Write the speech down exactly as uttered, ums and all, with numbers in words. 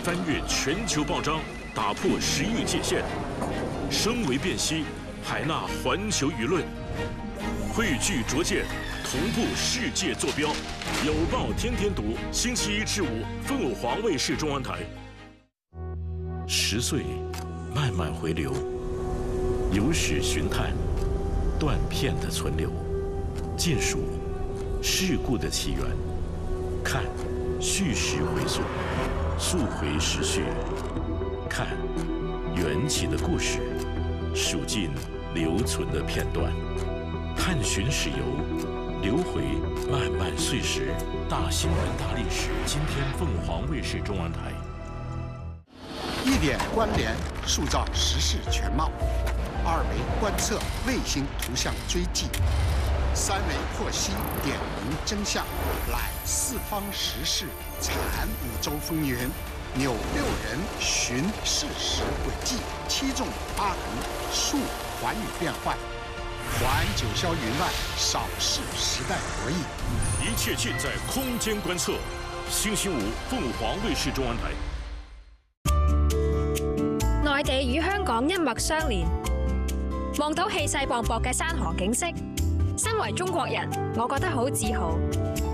翻越全球报章，打破时域界限，声为辨析，海纳环球舆论，汇聚拙见，同步世界坐标。有报天天读，星期一至五，凤凰卫视中文台。十岁，慢慢回流，有史寻探，断片的存留，见数事故的起源，看叙事回溯，溯回时序，看缘起的故事，数尽留存的片段，探寻史游，流回漫漫岁时，大新闻大历史。今天凤凰卫视中文台。 一点关联，塑造时事全貌；二维观测，卫星图像追迹；三维获悉，点明真相。揽四方时事，产五洲风云，扭六人，寻事实轨迹，七纵八横，述寰宇变幻。环九霄云外，扫视时代博弈。 一切尽在空间观测。星期五，凤凰卫视中文台。 內地與香港一脈相連，望到氣勢磅礴嘅山河景色，身為中國人，我覺得好自豪。